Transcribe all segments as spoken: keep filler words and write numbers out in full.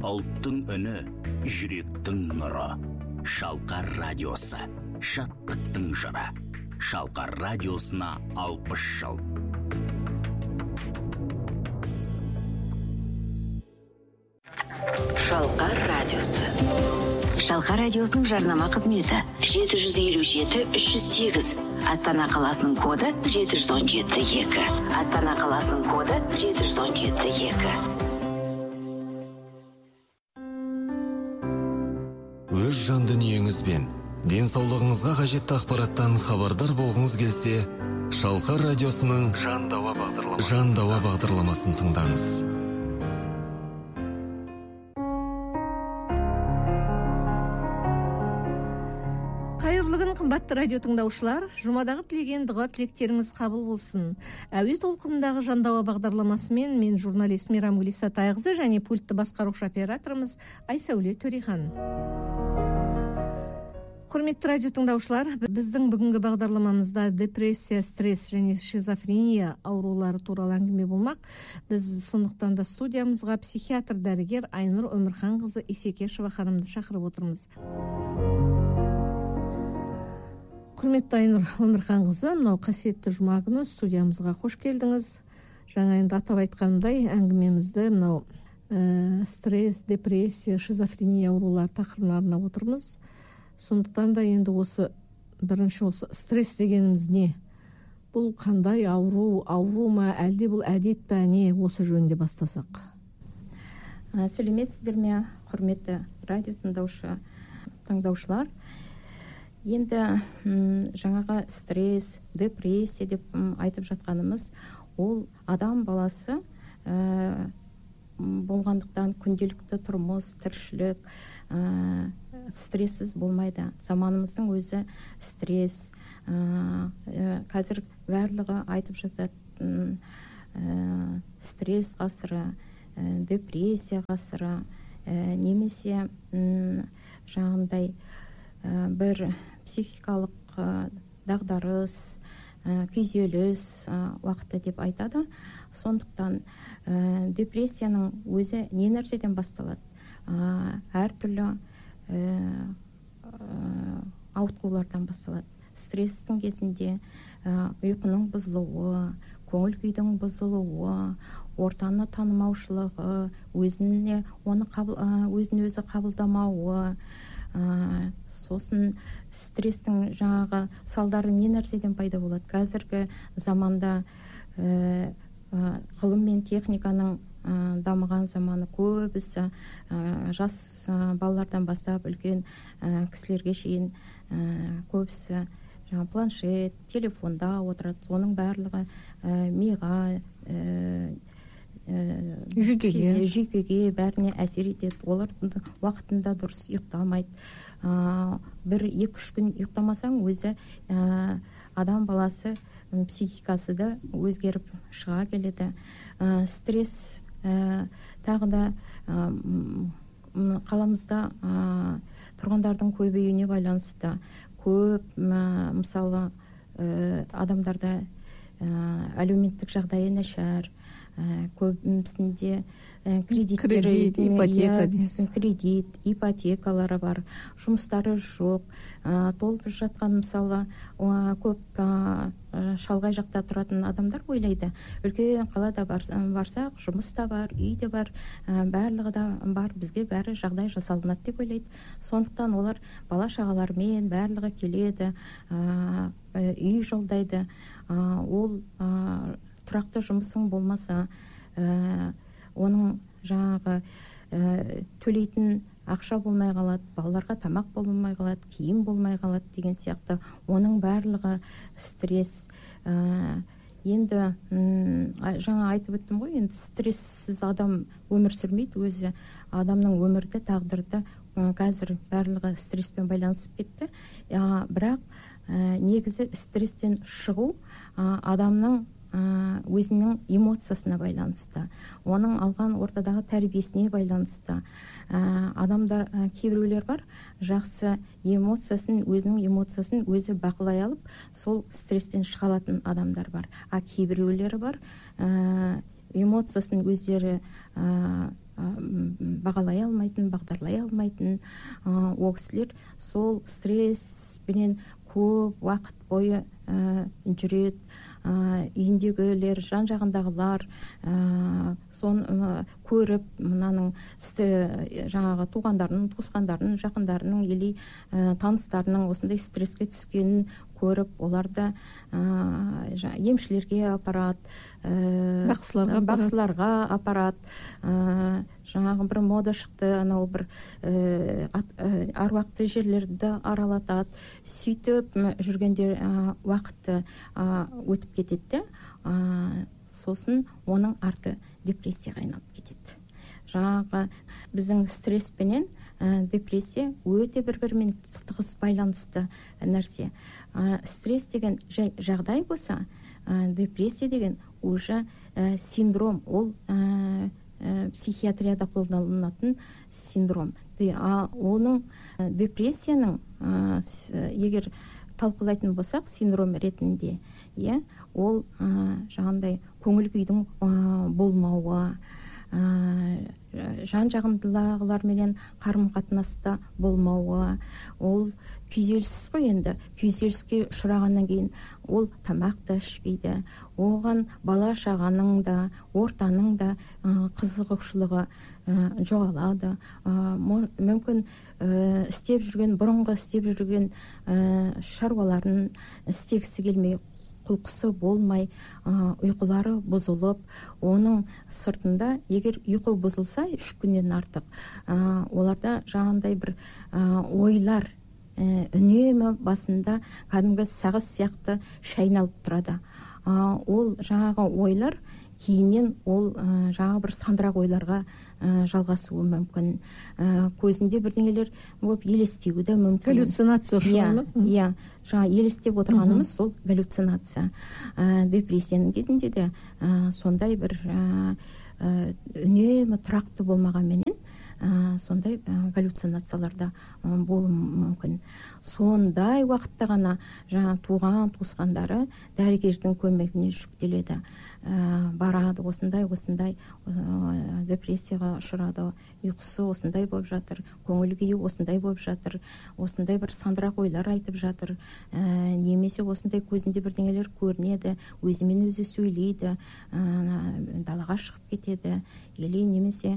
Ұлттың үні, жүректің нұры. Шалқар радиосы, шаттықтың жыры. Шалқар радиосына алпыс жыл. Шалқар радиосы. Шалқар радиосының жарнама қызметі жеті жүз елу жеті үш жүз сегіз. Астана қаласының коды жеті жүз он жеті екі. Астана қаласының коды жеті жүз он жеті екі. Өз жан дүниеңізбен денсаулығыңызға қажетті ақпараттан хабардар болғыңыз келсе, Шалқар радиосының Жан дауа бағдарламасын, Жан дауа бағдарламасын тыңдаңыз. Қайырлы күн, қымбатты радио тыңдаушылар. Жұмадағы тілеген дұға тілектеріңіз қабыл болсын. Әуе толқынындағы Жан дауа бағдарламасымен мен журналист Мейрамгүл Исатайқызы және пультті басқарушы операторымыз Айсәуле Төрехан. Құрметті радио тыңдаушылар, біздің бүгінгі бағдарламамызда депрессия, стресс және шизофрения аурулары туралы әңгіме болмақ. Біз сондықтан да студиямызға психиатр дәрігер Айнұр Өмірханқызы Исекешева ханымды шақырып отырмыз. Құрметті Айнұр Өмірханқызы, мынау қасиетті жұма күні студиямызға қош келдіңіз. Жаңа енді атап айтқанымдай әңгімемізді мынау ә, стресс, депрессия, шизофрения аурулары тақырыбына арнап отырмыз. Сондықтан да енді осы бірінші осы стресс дегеніміз не? Бұл қандай ауру, ауру ма, әлде бұл әдет пе, не? Осы жөнінде бастасақ. Сәлеметсіздер ме, құрметті радио тыңдаушы, тыңдаушылар. Енді жаңағы стресс, депрессия деп айтып жатқанымыз, ол адам баласы ә, болғандықтан күнделікті тұрмыс, тіршілік, ә, стрессіз болмайды. Заманымыздың өзі стресс. Ә, қазір барлығы айтып жататын ә, стресс ғасыры, ә, депрессия ғасыры, ә, немесе ә, жаңағындай ә, бір психикалық ә, дағдарыс, ә, күйзеліс ә, уақыты деп айтады. Сондықтан ә, депрессияның өзі не нәрседен басталады? Ә, әртүрлі Ә, ә, ауытқулардан басталады. Стресстің кезінде ә, ұйқының бұзылуы, көңіл күйдің бұзылуы, ортаны танымаушылығы, өзіне оны қабыл, ә, өзін өзі қабылдамауы, ә, сосын стресстің жаңағы салдары не нәрседен пайда болады? Қазіргі заманда ә, ә, ғылым мен техниканың ә, дамыған заманы, көбісі ә, жас ә, балалардан бастап үлкен ә, кісілерге шейін ә, көбісі жаңа планшет, телефонда отырады. Соның барлығы ә, миға, ә, ә, жүйкеге. жүйкеге бәріне әсер етеді. Олар уақытында дұрыс ұйықтамайды. Ә, бір екі үш күн ұйықтамасаң өзі ә, адам баласы психикасы да өзгеріп шыға келеді. Ә, стресс ә, тағы да ә, қаламызда ә, тұрғындардың көбеюіне байланысты көп ә, мысалы ә, адамдарда ә, әлеуметтік жағдайы нашар, ә, көбісінде кредит, кредит, ипотека, кредит, ипотекалары бар, жұмыстары жоқ, ә, толып жатқан мысалы ә, көп ә, шалғай жақта тұратын адамдар ойлайды, үлкен қалада бар, барсақ жұмыс та бар, үй де бар, ә, барлығы да бар, бізге бәрі жағдай жасалынады деп ойлайды. Сондықтан олар бала шағалармен барлығы келеді, ә, үй жолдайды. ә, ол ә, тұрақты жұмысың болмаса, ә, оның жаңағы ә, төлейтін ақша болмай қалады, балаларға тамақ болмай қалады, киім болмай қалады деген сияқты. Оның барлығы стресс. Ә, енді м, жаңа айтып өттім ғой, енді стрессіз адам өмір сүрмейді. Өзі адамның өмірді, тағдырды ә, қазір барлығы стресспен байланысып кетті. ә, бірақ ә, негізі стресстен шығу ә, адамның өзінің эмоциясына байланысты, оның алған ортадағы тәрбиесіне байланысты. ә, адамдар, ә, кейбіреулер бар, жақсы эмоциясын, өзінің эмоциясын өзі бақылай алып, сол стресстен шыға алатын адамдар бар. А кейбіреулері бар, ә, эмоциясын өздері ә, бағалай алмайтын, бағдарлай алмайтын ол кісілер сол стресспенен көп уақыт бойы жүреді. Үйіндегілер, жан жағындағылар соны көріп, мынаның жаңағы туғандарының, туысқандарының, жақындарының, или таныстарының осындай стресске түскенін көріп, оларды емшілерге апарат, бақсыларға апарат. Жаңағы бір мода шықты, анау бір аруақты жерлерді аралатады. Сөйтіп жүргенде уақытты өтіп кетеді. Сосын оның арты депрессияға айналып кетеді. Жаңағы біздің стресспенен депрессия өте бір-бірімен тығыз байланысты нәрсе. Стресс деген жағдай болса, депрессия деген уже синдром, ол психиатрияда қолданылатын синдром. Оның депрессияның, егер талқылайтын болсақ, синдром ретінде, ол жаңағындай көңіл күйдің болмауы, жан жағындағыларменен қарым қатынаста болмауы, ол күйзеліс қой. Енді күйзеліске ұшырағаннан кейін ол тамақ та ішпейді, оған бала шағаның да, ортаның да қызығушылығы жоғалады. Мүмкін істеп жүрген, бұрынғы істеп жүрген шаруаларын істегісі келмей, құлқысы болмай, ұйқылары бұзылып, оның сыртында, егер ұйқы бұзылса, үш күннен артық, оларда жаңағындай бір ойлар үнемі басында кәдімгі сағыз сияқты шайналып тұрады. Ол жаңағы ойлар кейіннен ол жаңағы бір сандырақ ойларға жалғасуы мүмкін. Көзінде бірдеңелер болып елестеуі де мүмкін. Галлюцинация ұшырады. Иә, жаңа елестеп отырғанымыз сол галлюцинация. Депрессияның кезінде де сондай бір үнемі тұрақты болмағанменен сондай галлюцинацияларда болуы мүмкін. Сондай уақытта ғана жаңа туған туысқандары дәрігердің көмегіне жүктеледі. Барады, осындай осындай депрессияға ұшырады, ұйқысы осындай болып жатыр, көңіл күйі осындай болып жатыр, осындай бір сандырақ ойлар айтып жатыр, немесе осындай көзінде бірдеңелер көрінеді, өзімен өзі сөйлейді, далаға шығып кетеді, или немесе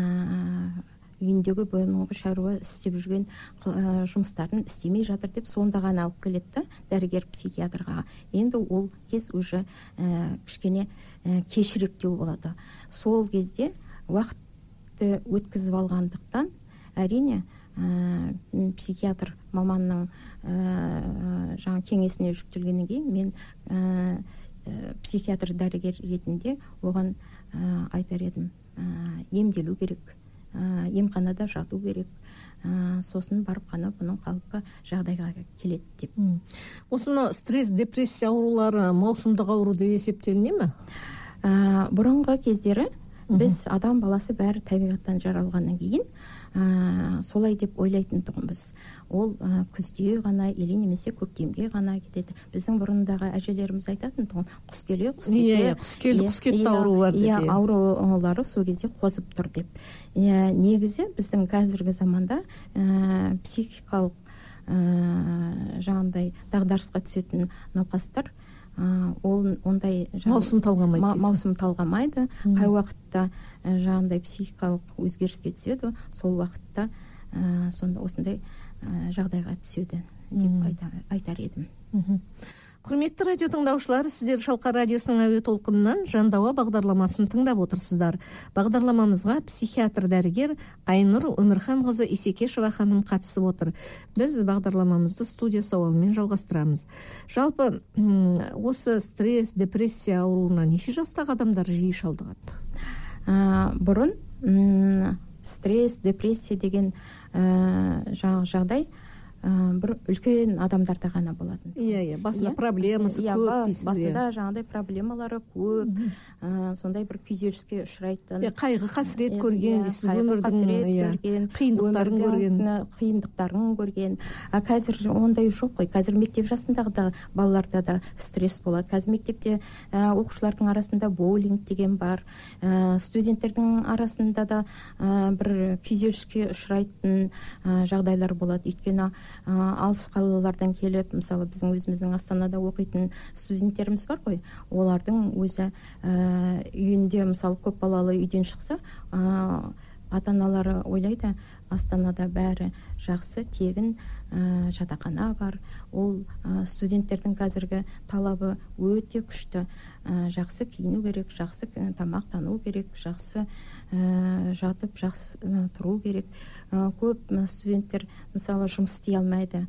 үйіндегі бұрынғы шаруа істеп жүрген жұмыстарын істемей жатыр деп сонда ғана алып келеді дәрігер психиатрға. Енді ол кез уже кішкене кешіректеу болады. Сол кезде уақытты өткізіп алғандықтан, әрине психиатр маманның жаңа кеңесіне жүктелгеннен кейін мен психиатр дәрігер ретінде оған айтар едім, емделу керек, емханада жату керек, сосын барып қана бұның қалыпқа жағдайға келеді деп. Осыны стресс, депрессия аурулары маусымдық ауру деп есептеліне ме? Бұрынғы кездері біз адам баласы бәрі табиғаттан жаралғаннан кейін солай деп ойлайтын тұғынбыз. Ол күзде ғана, или немесе көктемге ғана кетеді. Біздің бұрындағы әжелеріміз айтатын тұғын, құс келе, құс кете. Құс келді, құс кетті аурулар деп. Иә, аурулары сол кезде қозып тұр деп. Негізі біздің қазіргі заманда психикалық жаңағындай дағдарысқа түсетін науқастар ол ондай маусым талғамайды. Маусым талғамайды. Қай уақытта жаңағындай психикалық өзгеріске түседі, сол уақытта сонда осындай жағдайға түседі деп айтар едім. Құрметті радио тыңдаушылар, сіздер Шалқар радиосының әуе толқынынан Жандауа бағдарламасын тыңдап отырсыздар. Бағдарламамызға психиатр дәрігер Айнұр Өмірханқызы Исекешева ханым қатысып отыр. Біз бағдарламамызды студия сауалымен жалғастырамыз. Жалпы, осы стресс, депрессия ауруына неше жастағы адамдар жиі шалдығады? Бұрын стресс, депрессия деген жағдай бір үлкен адамдарда ғана болатын. Иә, иә, басында проблемасы көп дейсіз. Басында жаңағыдай проблемалары көп, сондай бір күйзеліске ұшырайтын. Қайғы қасірет көрген дейсіз, өмірдің қиындықтарын көрген. Қиындықтарын көрген. Қазір ондай жоқ қой. Қазір мектеп жасындағы балаларда да стресс болады. Қазір мектепте оқушылардың арасында боулинг деген бар. Студенттердің арасында да бір күйзеліске ұшырайтын жағдайлар болады. Өйткені алыс қалалардан келіп, мысалы біздің өзіміздің Астанада оқитын студенттеріміз бар ғой, олардың өзі үйінде, мысалы көп балалы үйден шықса, ата-аналары ойлайды, Астанада бәрі жақсы, тегін жатақхана бар. Ол студенттердің қазіргі талабы өте күшті. Жақсы киіну керек, жақсы тамақтану керек, жақсы жатып, жақсы тұру керек. Көп студенттер мысалы жұмыс істей алмайды.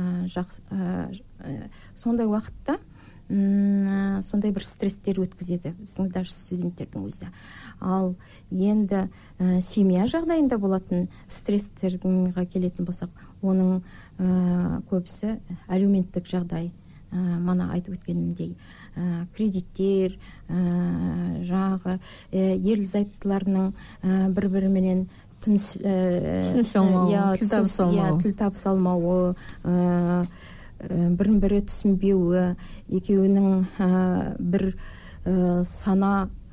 Сондай уақытта сондай бір стресстер өткізеді біздің даже студенттердің өзі. Ал енді семья жағдайында болатын стресстерге келетін болсақ, оның көбісі әлеуметтік жағдай. Мана айтып өткенімдей, кредиттер, жаңағы ерлі-зайыптыларының бір-біріменен тіл табыса алмауы, бірін-бірі түсінбеуі, екеуінің бір сана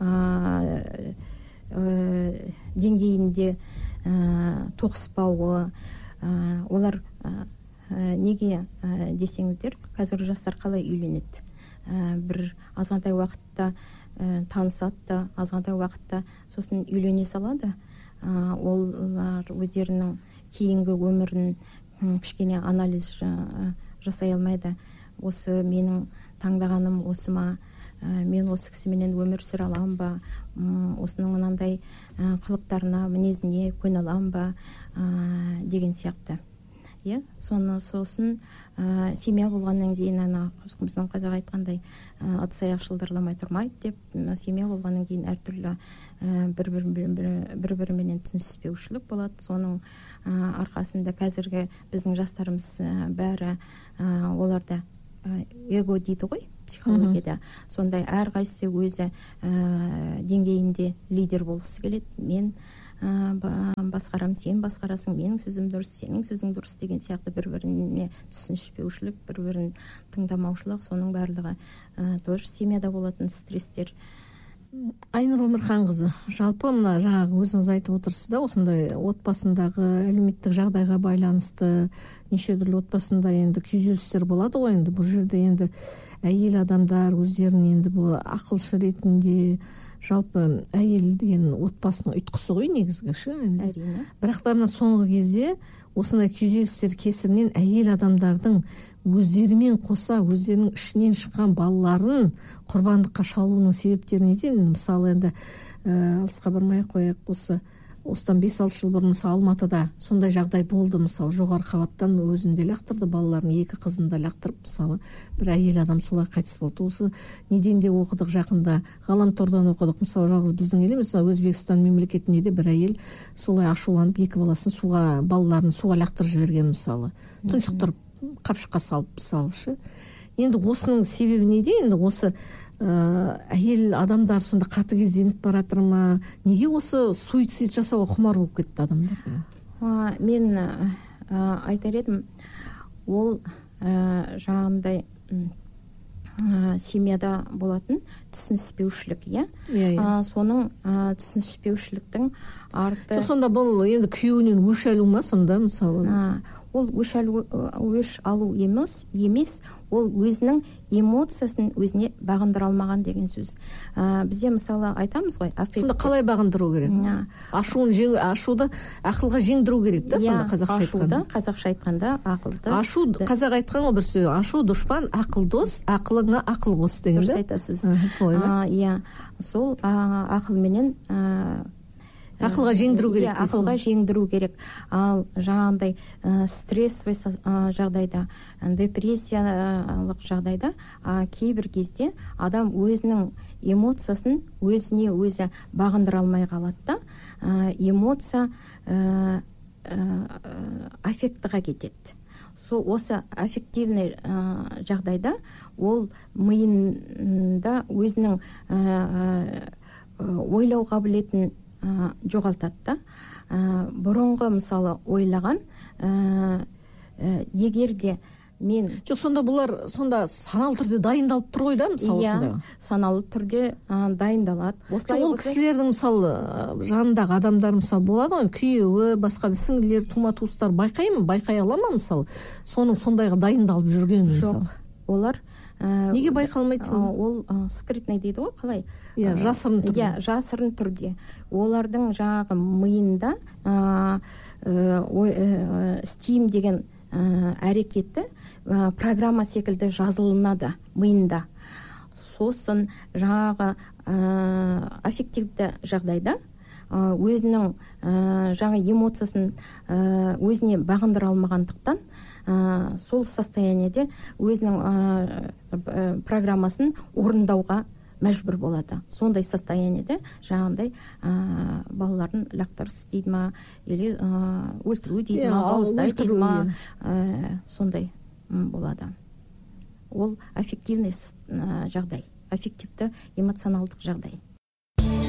деңгейінде тоғыспауы, олар неге десеңіздер, қазір жастар қалай үйленеді? Бір азғантай уақытта танысады да, азғантай уақытта сосын үйлене салады. Олар өздерінің кейінгі өмірін кішкене анализ жасай алмайды. Осы менің таңдағаным осы ма, мен осы кісіменен өмір сүре аламын ба, осының мынандай қылықтарына, мінезіне көне аламын ба деген сияқты. Соны сосын семья болғаннан кейін, ана біздің қазақ айтқандай, ыдыс аяқ шылдырламай тұрмайды деп, семья болғаннан кейін әртүрлі бір-біріменен түсініспеушілік болады. Соның арқасында қазіргі біздің жастарымыз бәрі оларда эго дейді ғой психологияда. Сондай әрқайсысы өзі деңгейінде лидер болғысы келеді. Мен басқарам, сен басқарасың, менің сөзім дұрыс, сенің сөзің дұрыс деген сияқты бір-біріне түсініспеушілік, бір-бірін тыңдамаушылық, соның барлығы тоже семьяда болатын стресстер. Айнұр Өмірханқызы, жалпы мына жаңағы өзіңіз айтып отырсыз да, осындай отбасындағы әлеуметтік жағдайға байланысты неше түрлі отбасында енді күйзелістер болады ғой. Енді бұл жерде енді әйел адамдар өздерін енді бұл ақылшы ретінде, жалпы әйел деген отбасының ұйытқысы ғой негізгі ше. Әрине. Бірақ та мына соңғы кезде осындай күйзелістер кесірінен әйел адамдардың өздерімен қоса өздерінің ішінен шыққан балаларын құрбандыққа шалуының себептері неде? Мысалы енді алысқа бармай-ақ қояйық, осы осыдан бес-алты жыл бұрын мысалы Алматыда сондай жағдай болды. Мысалы жоғары қабаттан өзінде лақтырды, балаларын, екі қызын да лақтырып, мысалы бір әйел адам солай қайтыс болды. Осы неден де оқыдық жақында, ғаламтордан оқыдық. Мысалы жалғыз біздің ел емес, Өзбекстан мемлекетінде де бір әйел солай ашуланып екі баласын суға, балаларын суға лақтырып жіберген, мысалы тұншықтырып қапшыққа салып, мысалы ше. Енді осының себебі неде? Енді осы әйел адамдар сонда қатыгезденіп баратыр ма? Неге осы суицид жасауға құмар болып кетті адамдар? Мен айтар едім, ол жаңағындай семьяда болатын түсініспеушілік, иә? Соның түсініспеушіліктің арты... Сонда бұл енді күйеуінен өш алу ма сонда, мысалы? Ол өш алу емес, емес, ол өзінің эмоциясын өзіне бағындыра алмаған деген сөз. Бізде мысалы айтамыз ғой, аффект. Сонда қалай бағындыру керек? Ашуын жең, ашуды ақылға жеңдіру керек та, сонда қазақша айтқанда. Қазақша айтқанда ақылды. Ашу, қазақ айтқан ғой бір сөз, ашу дұшпан, ақыл дос, ақылыңа ақыл қос деген. Дұрыс айтасыз. Иә, сол ақылменен ақылға жеңдіру керек. Ақылға жеңдіру керек. Ал жаңағындай стрессовый жағдайда, депрессиялық жағдайда кейбір кезде адам өзінің эмоциясын өзіне өзі бағындыра алмай қалады да, эмоция аффектіға кетеді. сол осы аффективный жағдайда ол миында өзінің ойлау қабілетін жоғалтады да. Бұрынғы мысалы ойлаған, егер де мен жоқ, сонда бұлар сонда саналы түрде дайындалып тұр ғой да, мысалы осындай. Саналы түрде дайындалады. Осылай ол кісілердің мысалы жанындағы адамдар мысалы болады ғой, күйеуі, басқа да сіңлілер, тума туыстар байқаймын, байқай ала ма мысалы соның сондайға дайындалып жүргенін? Жоқ, олар неге байқалмайды соны? Ол скрытный дейді ғой, қалай? Иә, жасырын түрде. Иә, жасырын түрде. Олардың жаңағы миында стим деген әрекеті программа секілді жазылынады миында. Сосын жаңағы аффективті жағдайда өзінің жаңа эмоциясын өзіне бағындыра алмағандықтан сол состояниеде өзінің программасын орындауға мәжбүр болады. Сондай состояниеде жаңағындай балаларын лақтырыс дейді ма, или өлтіру дейді ма, ауыздай дейді ма, сондай болады. Ол аффективный жағдай, аффективті эмоционалдық жағдай.